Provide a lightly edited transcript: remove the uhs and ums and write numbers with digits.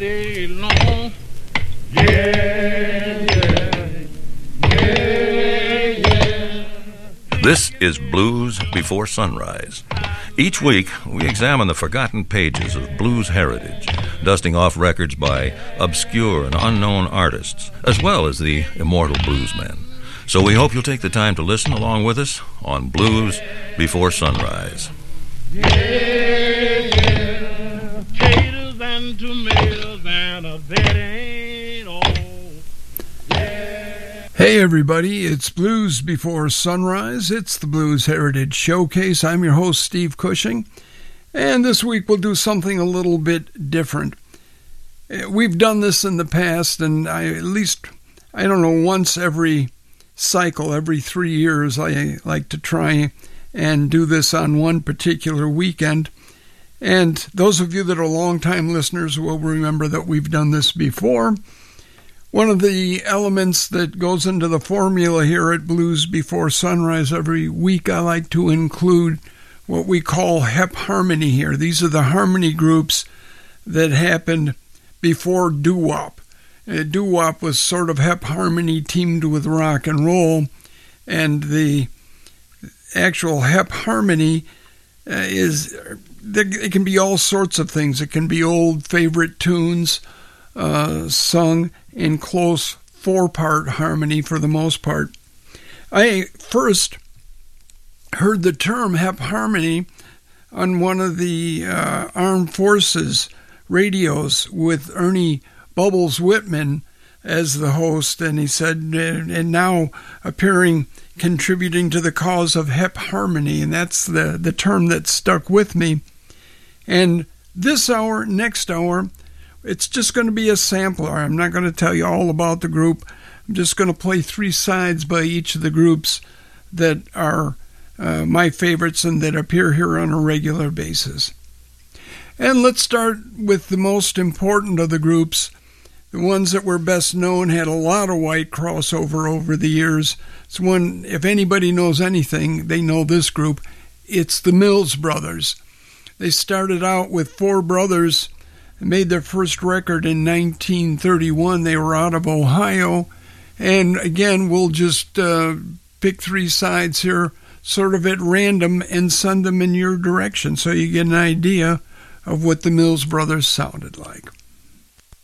Day long. Yeah, yeah. This is Blues Before Sunrise. Each week, we examine the forgotten pages of blues heritage, dusting off records by obscure and unknown artists, as well as the immortal bluesmen. So we hope you'll take the time to listen along with us on Blues Before Sunrise. Potatoes and tomatoes and a bed ain't all. Hey everybody, it's Blues Before Sunrise. It's the Blues Heritage Showcase. I'm your host, Steve Cushing, and this week we'll do something a little bit different. We've done this in the past, and once every cycle, every 3 years, I like to try and do this on one particular weekend. And those of you that are longtime listeners will remember that we've done this before. One of the elements that goes into the formula here at Blues Before Sunrise every week, I like to include what we call Hep Harmony here. These are the harmony groups that happened before doo-wop. Doo-wop was sort of Hep Harmony teamed with rock and roll, and the actual Hep Harmony it can be all sorts of things. It can be old favorite tunes sung in close 4-part harmony for the most part. I first heard the term Hep Harmony on one of the Armed Forces radios with Ernie Bubbles Whitman as the host, and he said, and now contributing to the cause of Hep Harmony, and that's the term that stuck with me. And this hour, next hour, it's just going to be a sampler. I'm not going to tell you all about the group. I'm just going to play 3 sides by each of the groups that are my favorites and that appear here on a regular basis. And let's start with the most important of the groups. The ones that were best known had a lot of white crossover over the years. It's one, if anybody knows anything, they know this group. It's the Mills Brothers. They started out with 4 brothers and made their first record in 1931. They were out of Ohio. And again, we'll just pick 3 sides here, sort of at random, and send them in your direction so you get an idea of what the Mills Brothers sounded like.